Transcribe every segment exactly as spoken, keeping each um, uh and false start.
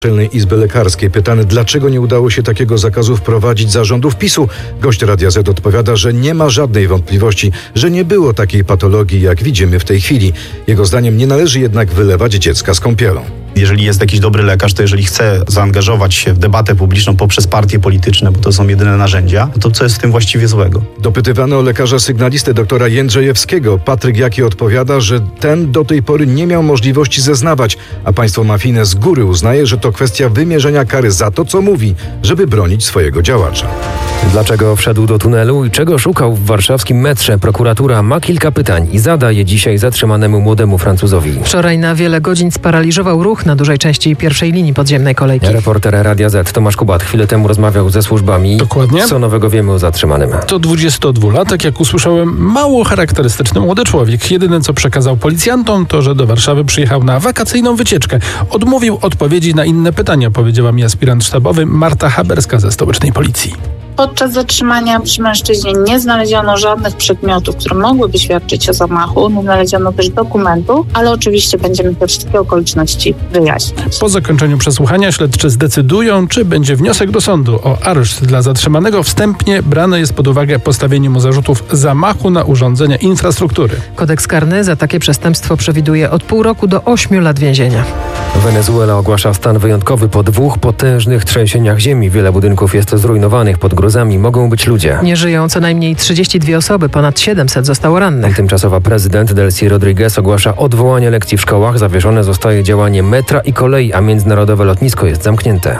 Naczelnej Izby Lekarskiej. Pytany, dlaczego nie udało się takiego zakazu wprowadzić za rządów PiSu, gość Radia Z odpowiada, że nie ma żadnej wątpliwości, że nie było takiej patologii, jak widzimy w tej chwili. Jego zdaniem nie należy jednak wylewać dziecka z kąpielą. Jeżeli jest jakiś dobry lekarz, to jeżeli chce zaangażować się w debatę publiczną poprzez partie polityczne, bo to są jedyne narzędzia, to co jest w tym właściwie złego? Dopytywany o lekarza sygnalisty doktora Jędrzejewskiego, Patryk Jaki odpowiada, że ten do tej pory nie miał możliwości zeznawać, a państwo mafijne z góry uznaje, że to kwestia wymierzenia kary za to, co mówi, żeby bronić swojego działacza. Dlaczego wszedł do tunelu i czego szukał w warszawskim metrze? Prokuratura ma kilka pytań i zada je dzisiaj zatrzymanemu młodemu Francuzowi. Wczoraj na wiele godzin sparaliżował ruch na dużej części pierwszej linii podziemnej kolejki. Reporter Radia Z Tomasz Kubat chwilę temu rozmawiał ze służbami. Dokładnie. Co nowego wiemy o zatrzymanym? To dwudziestodwulatek, jak usłyszałem, mało charakterystyczny młody człowiek. Jedyne, co przekazał policjantom, to, że do Warszawy przyjechał na wakacyjną wycieczkę. Odmówił odpowiedzi na inne pytania, powiedziała mi aspirant sztabowy Marta Haberska ze stołecznej policji. Podczas zatrzymania przy mężczyźnie nie znaleziono żadnych przedmiotów, które mogłyby świadczyć o zamachu. Nie znaleziono też dokumentu, ale oczywiście będziemy te wszystkie okoliczności wyjaśniać. Po zakończeniu przesłuchania śledczy zdecydują, czy będzie wniosek do sądu o areszt dla zatrzymanego. Wstępnie brane jest pod uwagę postawienie mu zarzutów zamachu na urządzenia infrastruktury. Kodeks karny za takie przestępstwo przewiduje od pół roku do ośmiu lat więzienia. Wenezuela ogłasza stan wyjątkowy po dwóch potężnych trzęsieniach ziemi. Wiele budynków jest zrujnowanych. Pod gruzami mogą być ludzie. Nie żyją co najmniej trzydzieści dwie osoby, ponad siedemset zostało rannych. Tymczasowa prezydent Delcy Rodriguez ogłasza odwołanie lekcji w szkołach. Zawieszone zostaje działanie metra i kolei, a międzynarodowe lotnisko jest zamknięte.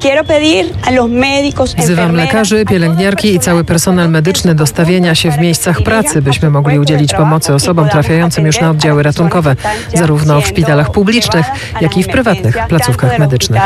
Wzywam lekarzy, pielęgniarki i cały personel medyczny do stawienia się w miejscach pracy, byśmy mogli udzielić pomocy osobom trafiającym już na oddziały ratunkowe, zarówno w szpitalach publicznych, jak i w prywatnych placówkach medycznych.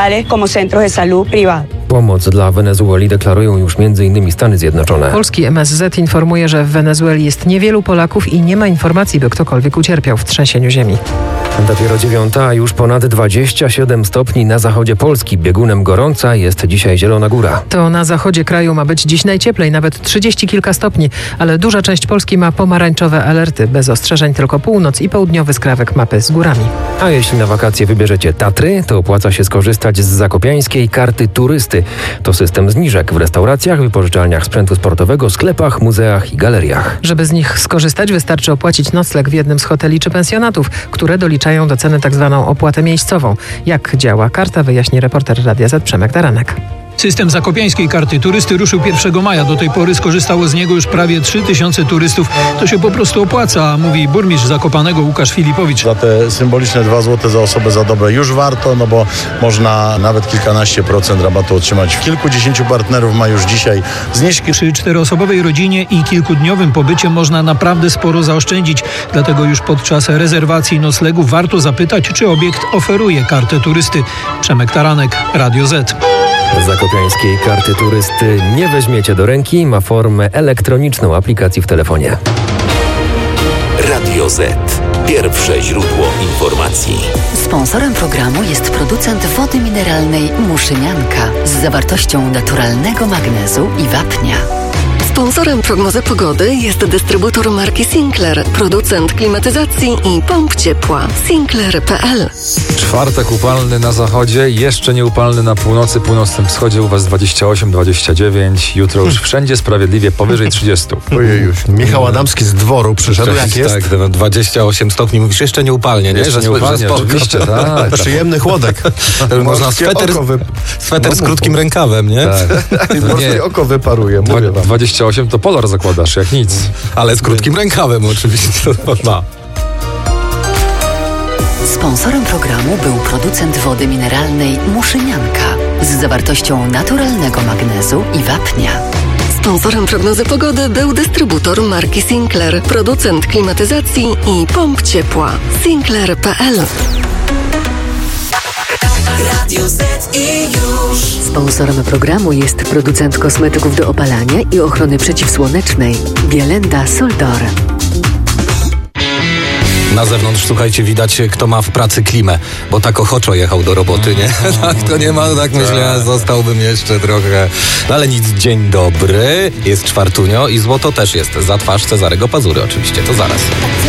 Pomoc dla Wenezueli deklarują już między innymi Stany Zjednoczone. Polski M S Z informuje, że w Wenezueli jest niewielu Polaków i nie ma informacji, by ktokolwiek ucierpiał w trzęsieniu ziemi. Dopiero dziewiąta, a już ponad dwadzieścia siedem stopni na zachodzie Polski. Biegunem gorąca jest dzisiaj Zielona Góra. To na zachodzie kraju ma być dziś najcieplej, nawet trzydzieści kilka stopni, ale duża część Polski ma pomarańczowe alerty. Bez ostrzeżeń tylko północ i południowy skrawek mapy z górami. A jeśli na wakacje wybierzecie Tatry, to opłaca się skorzystać z zakopiańskiej karty turysty. To system zniżek w restauracjach, wypożyczalniach sprzętu sportowego, sklepach, muzeach i galeriach. Żeby z nich skorzystać, wystarczy opłacić nocleg w jednym z hoteli czy pensjonatów, które doliczają do ceny tzw. opłatę miejscową. Jak działa karta, wyjaśni reporter Radia Z Przemek Taranek. System zakopiańskiej karty turysty ruszył pierwszego maja. Do tej pory skorzystało z niego już prawie trzy tysiące turystów. To się po prostu opłaca, mówi burmistrz Zakopanego Łukasz Filipowicz. Za te symboliczne dwa złote za osobę za dobę już warto, no bo można nawet kilkanaście procent rabatu otrzymać. Kilkudziesięciu partnerów ma już dzisiaj zniżki. Przy czteroosobowej rodzinie i kilkudniowym pobycie można naprawdę sporo zaoszczędzić. Dlatego już podczas rezerwacji noclegu warto zapytać, czy obiekt oferuje kartę turysty. Przemek Taranek, Radio Z. Zakopiańskiej karty turysty nie weźmiecie do ręki, ma formę elektroniczną aplikacji w telefonie. Radio Z. Pierwsze źródło informacji. Sponsorem programu jest producent wody mineralnej Muszynianka z zawartością naturalnego magnezu i wapnia. Sponsorem prognozy pogody jest dystrybutor marki Sinclair, producent klimatyzacji i pomp ciepła. Sinclair kropka p l. Czwartek upalny na zachodzie, jeszcze nieupalny na północy, północnym wschodzie, u was dwadzieścia osiem dwadzieścia dziewięć, jutro już wszędzie sprawiedliwie powyżej trzydziestu. Ojejuś. Michał Adamski z dworu przyszedł, jak jest? Tak, dwadzieścia osiem stopni, mówisz jeszcze nieupalnie, nie? Jeszcze że nieupalnie, że oczywiście, tak. Przyjemny chłodek. Można sweter, wy... sweter no, z krótkim rękawem, nie? Tak. I morskie oko wyparuje, mówię wam. dwadzieścia osiem to polar zakładasz, jak nic. Ale z krótkim rękawem oczywiście to ma. Sponsorem programu był producent wody mineralnej Muszynianka z zawartością naturalnego magnezu i wapnia. Sponsorem prognozy pogody był dystrybutor marki Sinclair, producent klimatyzacji i pomp ciepła. Sinclair kropka p l. Radio Z i już. Sponsorem programu jest producent kosmetyków do opalania i ochrony przeciwsłonecznej Bielenda Soldor. Na zewnątrz, słuchajcie, widać, kto ma w pracy klimę, bo tak ochoczo jechał do roboty, nie? Tak, to nie ma, tak myślę, zostałbym jeszcze trochę. No ale nic, dzień dobry, jest czwartunio i złoto też jest. Za twarz Cezarego Pazury oczywiście, to zaraz.